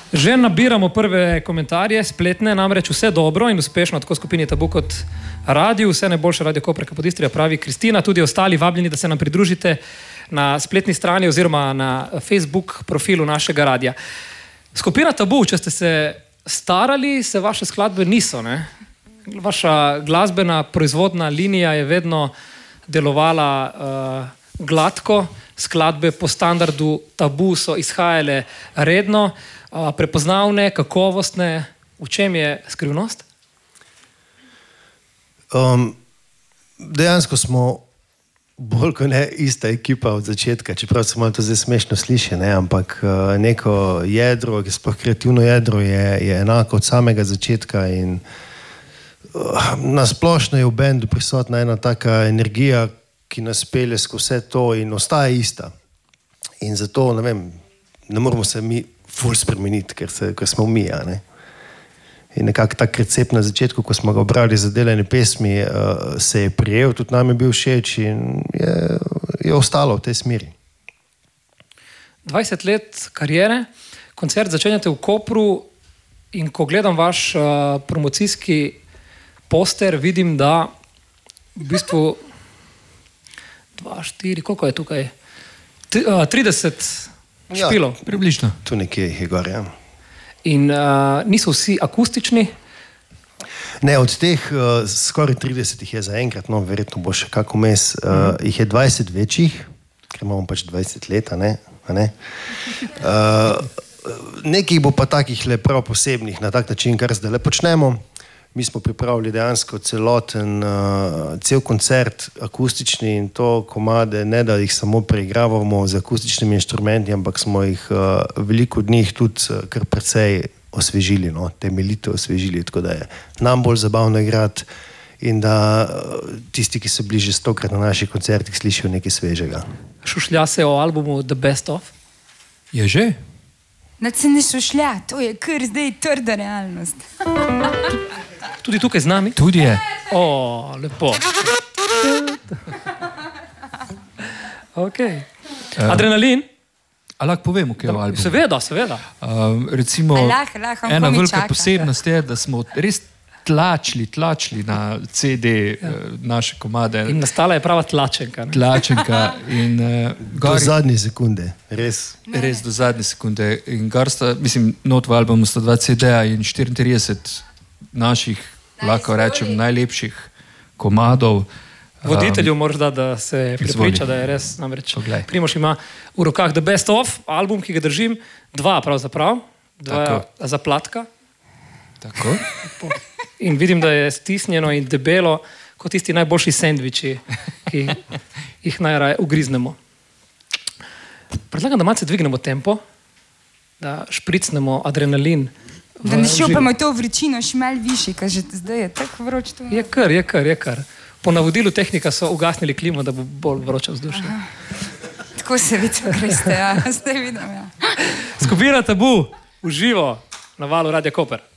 Že nabiramo prve komentarje, spletne, namreč vse dobro in uspešno, tako skupini Tabu kot radio, vse najboljše Radio Koper Kapodistrija, pravi Kristina, tudi ostali vabljeni, da se nam pridružite na spletni strani oziroma na Facebook profilu našega radia. Skupina Tabu, če ste se starali, se vaše skladbe niso, ne? Vaša glasbena proizvodna linija je vedno delovala gladko, skladbe po standardu Tabu so izhajale redno, prepoznavne, kakovostne. V čem je skrivnost? Dejansko smo bolj kot ne ista ekipa od začetka, čeprav se malo to zdaj smešno sliši, ne? Ampak neko jedro, sploh kreativno jedro je enako od samega začetka in na splošno je v bendu prisotna ena taka energija, ki nas pelje skozi vse to in ostaja ista. In zato, ne vem, ne moramo se mi ful spremeniti, ker smo mi, ne? In nekako tak recept na začetku, ko smo ga obrali za delanje pesmi, se je prijel, tudi nam je bil všeč in je ostalo v tej smeri. 20 let karijere, koncert začenjate v Kopru in ko gledam vaš promocijski poster, vidim, da v bistvu 2, 4, koliko je tukaj? 30 špilov. Ja, približno. Tu nekje jih je gor, ja. In niso vsi akustični? Ne, od teh skoraj 30 je zaenkrat, no, verjetno bo še kako mes, jih je 20 večjih, ker imamo pač 20 let, a ne? Nekaj bo pa takih le prav posebnih, na tak način, kar zdaj le počnemo. Mi smo pripravili dejansko cel koncert akustični in to komade, ne da jih samo preigravamo z akustičnimi inštrumenti, ampak smo jih veliko od njih tudi kar precej osvežili, no, temeljito osvežili, tako da je nam bolj zabavno igrati in da tisti, ki so bili že 100-krat na naših koncertih, slišijo nekaj svežega. Šušlja se o albumu The Best Of? Je že? Da se ne šušlja, to je kar zdaj trda realnost. Tudi tukaj z nami? Tudi je. O, lepo. Ok. Adrenalin? A lahko povemo, kaj je v albumu? Seveda. Recimo, Lahko, ena mi velika čaka. posebnost je, da smo res tlačili na CD naše komade. In nastala je prava tlačenka. Ne? Tlačenka in Do zadnje sekunde, res. Res do zadnje sekunde. In gor sta, mislim, not v albumu sta 2 CD-ja in 34 naših, lahko rečem, najlepših komadov. Voditelju moraš dati, da se prepriča, da je res, namreč Primož ima v rokah The Best Of, album, ki ga držim, 2 pravzaprav, 2 zaplatka. Tako. In vidim, da je stisnjeno in debelo, kot tisti najboljši sendviči, ki jih najraje ugriznemo. Predlagam, da malce dvignemo tempo, da špricnemo adrenalin. Da ne šupamo to vročino še malo višji, ker že zdaj je tako vroč. Je kar. Po navodilu tehnika so ugasnili klimo, da bo bolj vroče vzdušje. Tako se vidi, greste, ja. Zdaj vidim, ja. Skupina Tabu, v živo, na valu Radia Koper.